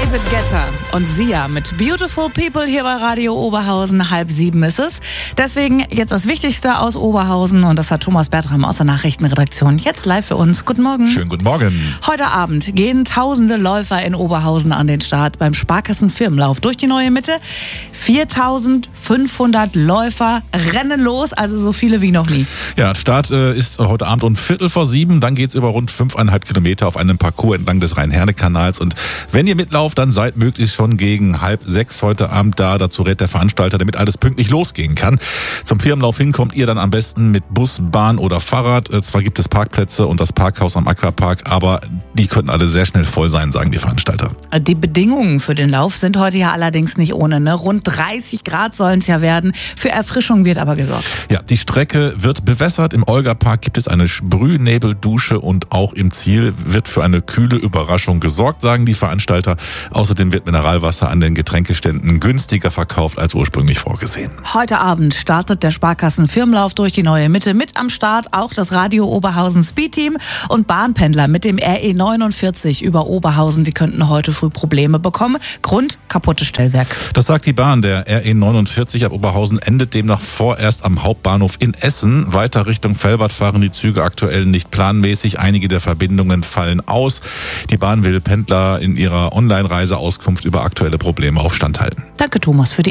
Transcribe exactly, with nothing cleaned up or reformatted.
David Guetta und Sia mit Beautiful People hier bei Radio Oberhausen. Halb sieben ist es. Deswegen jetzt das Wichtigste aus Oberhausen und das hat Thomas Bertram aus der Nachrichtenredaktion jetzt live für uns. Guten Morgen. Schönen guten Morgen. Heute Abend gehen tausende Läufer in Oberhausen an den Start beim Sparkassen-Firmenlauf durch die neue Mitte. viertausendfünfhundert Läufer rennen los, also so viele wie noch nie. Ja, Start äh, ist heute Abend um Viertel vor sieben. Dann geht's über rund fünfeinhalb Kilometer auf einem Parcours entlang des Rhein-Herne-Kanals. Und wenn ihr mitlauft, dann seid möglichst schon gegen halb sechs heute Abend da. Dazu rät der Veranstalter, damit alles pünktlich losgehen kann. Zum Firmenlauf hin kommt ihr dann am besten mit Bus, Bahn oder Fahrrad. Äh, zwar gibt es Parkplätze und das Parkhaus am Aquapark, aber die könnten alle sehr schnell voll sein, sagen die Veranstalter. Die Bedingungen für den Lauf sind heute ja allerdings nicht ohne. Ne? Rund dreißig Grad sollen es ja werden. Für Erfrischung wird aber gesorgt. Ja, die Strecke wird bewässert. Im Olga-Park gibt es eine Sprühnebeldusche und auch im Ziel wird für eine kühle Überraschung gesorgt, sagen die Veranstalter. Außerdem wird Mineralwasser an den Getränkeständen günstiger verkauft als ursprünglich vorgesehen. Heute Abend startet der Sparkassen-Firmenlauf durch die neue Mitte. Mit am Start auch das Radio Oberhausen Speed-Team und Bahnpendler mit dem R E neunundvierzig über Oberhausen. Die könnten heute früh Probleme bekommen. Grund: kaputtes Stellwerk. Das sagt die Bahn. Der R E neunundvierzig ab Oberhausen endet demnach vorerst am Hauptbahnhof in Essen. Weiter Richtung Velbert fahren die Züge aktuell nicht planmäßig. Einige der Verbindungen fallen aus. Die Bahn will Pendler in ihrer Online-Reiseauskunft über aktuelle Probleme auf Stand halten. Danke, Thomas, für die